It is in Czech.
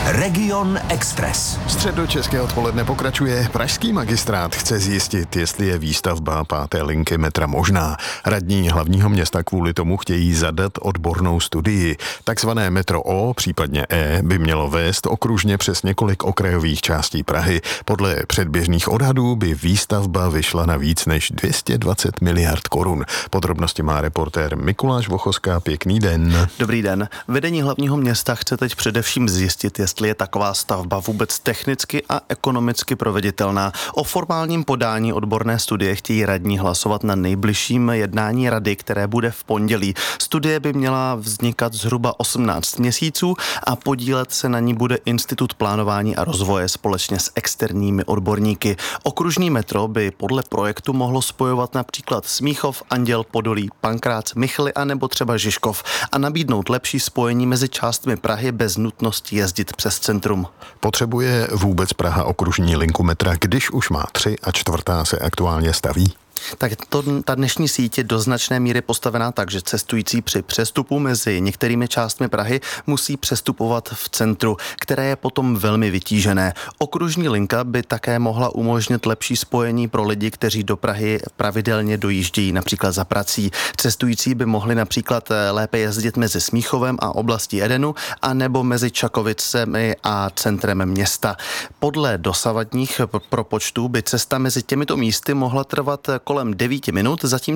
Region Express. Středočeské odpoledne pokračuje. Pražský magistrát chce zjistit, jestli je výstavba 5. linky metra možná. Radní hlavního města kvůli tomu chtějí zadat odbornou studii. Takzvané metro O, případně E, by mělo vést okružně přes několik okrajových částí Prahy. Podle předběžných odhadů by výstavba vyšla na víc než 220 miliard korun. Podrobnosti má reportér Mikuláš Vochoska. Pěkný den. Dobrý den. Vedení hlavního města chce teď především zjistit, jestli je taková stavba vůbec technicky a ekonomicky proveditelná. O formálním podání odborné studie chtějí radní hlasovat na nejbližším jednání rady, které bude v pondělí. Studie by měla vznikat zhruba 18 měsíců a podílet se na ní bude Institut plánování a rozvoje společně s externími odborníky. Okružní metro by podle projektu mohlo spojovat například Smíchov, Anděl, Podolí, Pankrác, Michly a nebo třeba Žižkov a nabídnout lepší spojení mezi částmi Prahy bez nutnosti jezdit přes centrum. Potřebuje vůbec Praha okružní linku metra, když už má 3 a 4. se aktuálně staví? Tak ta dnešní síť je do značné míry postavená tak, že cestující při přestupu mezi některými částmi Prahy musí přestupovat v centru, které je potom velmi vytížené. Okružní linka by také mohla umožnit lepší spojení pro lidi, kteří do Prahy pravidelně dojíždějí například za prací. Cestující by mohli například lépe jezdit mezi Smíchovem a oblastí Edenu a nebo mezi Čakovicemi a centrem města. Podle dosavadních propočtů by cesta mezi těmito místy mohla trvat kolem 9 minut, zatímco